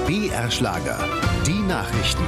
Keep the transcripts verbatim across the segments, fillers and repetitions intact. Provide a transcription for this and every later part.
B R Schlager, die Nachrichten.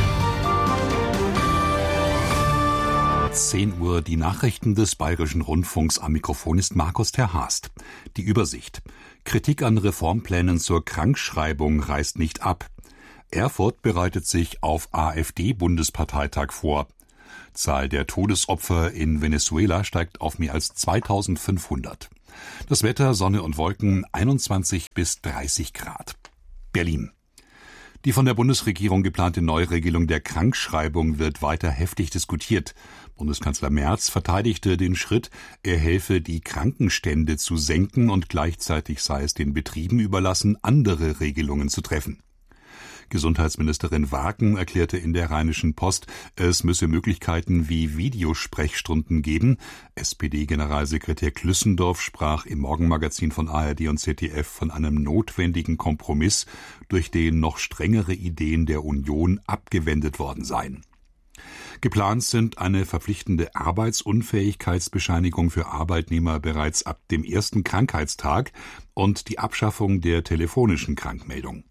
zehn Uhr die Nachrichten des Bayerischen Rundfunks. Am Mikrofon ist Markus Terhast. Die Übersicht. Kritik an Reformplänen zur Krankschreibung reißt nicht ab. Erfurt bereitet sich auf AfD-Bundesparteitag vor. Zahl der Todesopfer in Venezuela steigt auf mehr als zweitausendfünfhundert. Das Wetter, Sonne und Wolken, einundzwanzig bis dreißig Grad. Berlin. Die von der Bundesregierung geplante Neuregelung der Krankschreibung wird weiter heftig diskutiert. Bundeskanzler Merz verteidigte den Schritt, er helfe, die Krankenstände zu senken und gleichzeitig sei es den Betrieben überlassen, andere Regelungen zu treffen. Gesundheitsministerin Waken erklärte in der Rheinischen Post, es müsse Möglichkeiten wie Videosprechstunden geben. S P D-Generalsekretär Klüssendorf sprach im Morgenmagazin von A R D und Z D F von einem notwendigen Kompromiss, durch den noch strengere Ideen der Union abgewendet worden seien. Geplant sind eine verpflichtende Arbeitsunfähigkeitsbescheinigung für Arbeitnehmer bereits ab dem ersten Krankheitstag und die Abschaffung der telefonischen Krankmeldung.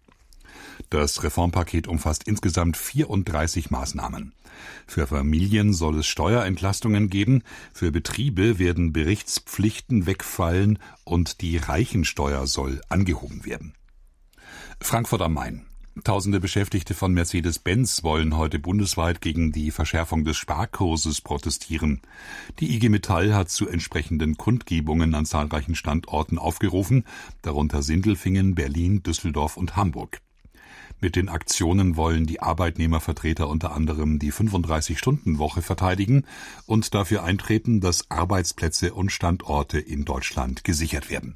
Das Reformpaket umfasst insgesamt vierunddreißig Maßnahmen. Für Familien soll es Steuerentlastungen geben, für Betriebe werden Berichtspflichten wegfallen und die Reichensteuer soll angehoben werden. Frankfurt am Main. Tausende Beschäftigte von Mercedes-Benz wollen heute bundesweit gegen die Verschärfung des Sparkurses protestieren. Die I G Metall hat zu entsprechenden Kundgebungen an zahlreichen Standorten aufgerufen, darunter Sindelfingen, Berlin, Düsseldorf und Hamburg. Mit den Aktionen wollen die Arbeitnehmervertreter unter anderem die fünfunddreißig-Stunden-Woche verteidigen und dafür eintreten, dass Arbeitsplätze und Standorte in Deutschland gesichert werden.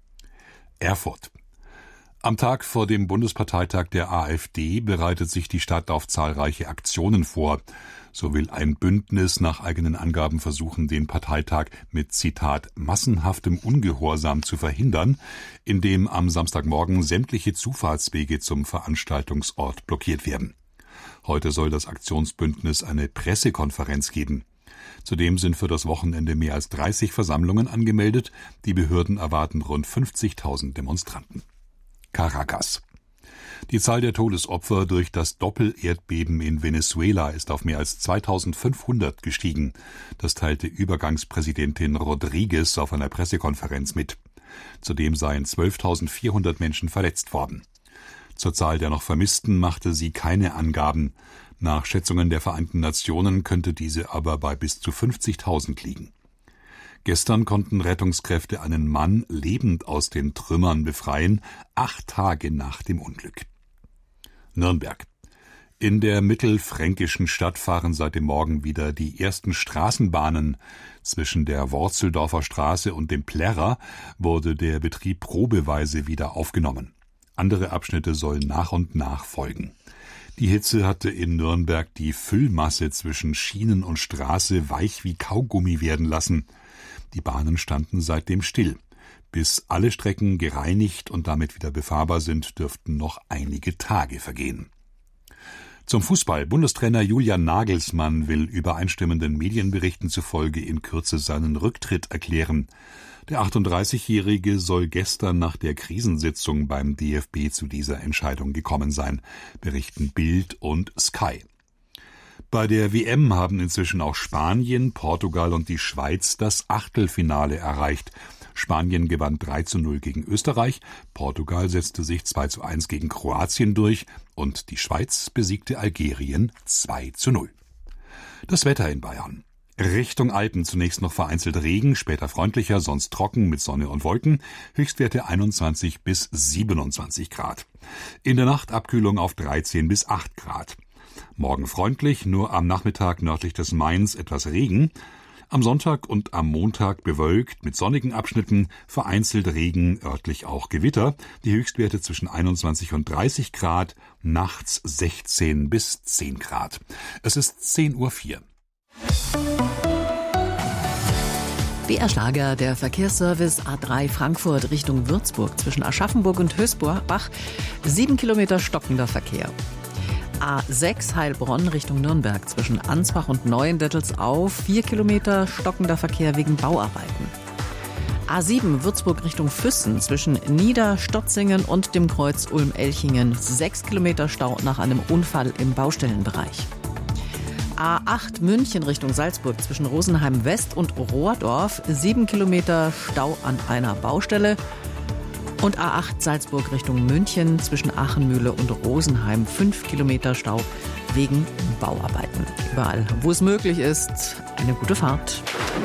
Erfurt. Am Tag vor dem Bundesparteitag der AfD bereitet sich die Stadt auf zahlreiche Aktionen vor. So will ein Bündnis nach eigenen Angaben versuchen, den Parteitag mit, Zitat, massenhaftem Ungehorsam zu verhindern, indem am Samstagmorgen sämtliche Zufahrtswege zum Veranstaltungsort blockiert werden. Heute soll das Aktionsbündnis eine Pressekonferenz geben. Zudem sind für das Wochenende mehr als dreißig Versammlungen angemeldet. Die Behörden erwarten rund fünfzigtausend Demonstranten. Caracas. Die Zahl der Todesopfer durch das Doppelerdbeben in Venezuela ist auf mehr als zweitausendfünfhundert gestiegen. Das teilte Übergangspräsidentin Rodriguez auf einer Pressekonferenz mit. Zudem seien zwölftausendvierhundert Menschen verletzt worden. Zur Zahl der noch Vermissten machte sie keine Angaben. Nach Schätzungen der Vereinten Nationen könnte diese aber bei bis zu fünfzigtausend liegen. Gestern konnten Rettungskräfte einen Mann lebend aus den Trümmern befreien, acht Tage nach dem Unglück. Nürnberg. In der mittelfränkischen Stadt fahren seit dem Morgen wieder die ersten Straßenbahnen. Zwischen der Worzeldorfer Straße und dem Plärrer wurde der Betrieb probeweise wieder aufgenommen. Andere Abschnitte sollen nach und nach folgen. Die Hitze hatte in Nürnberg die Füllmasse zwischen Schienen und Straße weich wie Kaugummi werden lassen. Die Bahnen standen seitdem still. Bis alle Strecken gereinigt und damit wieder befahrbar sind, dürften noch einige Tage vergehen. Zum Fußball. Bundestrainer Julian Nagelsmann will übereinstimmenden Medienberichten zufolge in Kürze seinen Rücktritt erklären. Der achtunddreißigjährige soll gestern nach der Krisensitzung beim D F B zu dieser Entscheidung gekommen sein, berichten Bild und Sky. Bei der W M haben inzwischen auch Spanien, Portugal und die Schweiz das Achtelfinale erreicht. Spanien gewann drei zu null gegen Österreich, Portugal setzte sich zwei zu eins gegen Kroatien durch und die Schweiz besiegte Algerien zwei zu null. Das Wetter in Bayern. Richtung Alpen zunächst noch vereinzelt Regen, später freundlicher, sonst trocken mit Sonne und Wolken, Höchstwerte einundzwanzig bis siebenundzwanzig Grad. In der Nacht Abkühlung auf dreizehn bis acht Grad. Morgen freundlich, nur am Nachmittag nördlich des Mains etwas Regen. Am Sonntag und am Montag bewölkt mit sonnigen Abschnitten, vereinzelt Regen, örtlich auch Gewitter. Die Höchstwerte zwischen einundzwanzig und dreißig Grad, nachts sechzehn bis zehn Grad. Es ist zehn Uhr vier. B R Schlager, der Verkehrsservice A drei Frankfurt Richtung Würzburg zwischen Aschaffenburg und Hösbach, sieben Kilometer stockender Verkehr. A sechs Heilbronn Richtung Nürnberg zwischen Ansbach und Neuendettelsau, vier Kilometer stockender Verkehr wegen Bauarbeiten. A sieben Würzburg Richtung Füssen zwischen Niederstotzingen und dem Kreuz Ulm-Elchingen. Sechs Kilometer Stau nach einem Unfall im Baustellenbereich. A acht München Richtung Salzburg zwischen Rosenheim West und Rohrdorf. Sieben Kilometer Stau an einer Baustelle. Und A acht Salzburg Richtung München zwischen Achenmühle und Rosenheim. Fünf Kilometer Stau wegen Bauarbeiten. Überall, wo es möglich ist, eine gute Fahrt.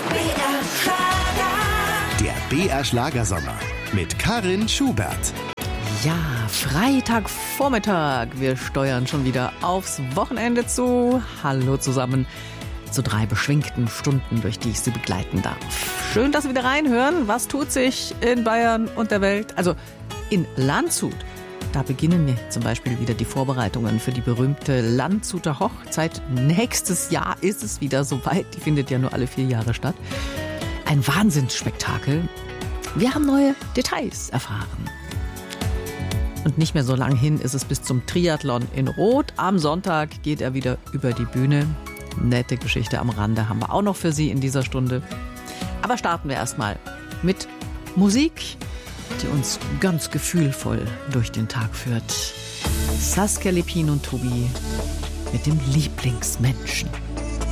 Der B R Schlagersommer mit Karin Schubert. Ja, Freitagvormittag. Wir steuern schon wieder aufs Wochenende zu. Hallo zusammen zu drei beschwingten Stunden, durch die ich Sie begleiten darf. Schön, dass Sie wieder reinhören. Was tut sich in Bayern und der Welt? Also in Landshut. Da beginnen zum Beispiel wieder die Vorbereitungen für die berühmte Landshuter Hochzeit. Nächstes Jahr ist es wieder soweit. Die findet ja nur alle vier Jahre statt. Ein Wahnsinnsspektakel. Wir haben neue Details erfahren. Und nicht mehr so lang hin ist es bis zum Triathlon in Rot. Am Sonntag geht er wieder über die Bühne. Nette Geschichte am Rande haben wir auch noch für Sie in dieser Stunde. Aber starten wir erstmal mit Musik, die uns ganz gefühlvoll durch den Tag führt. Saskia Lepin und Tobi mit dem Lieblingsmenschen.